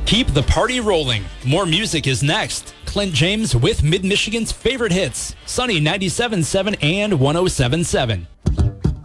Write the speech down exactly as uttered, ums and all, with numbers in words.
Keep the party rolling. More music is next. Clint James with Mid-Michigan's favorite hits. Sunny ninety-seven point seven and one oh seven point seven.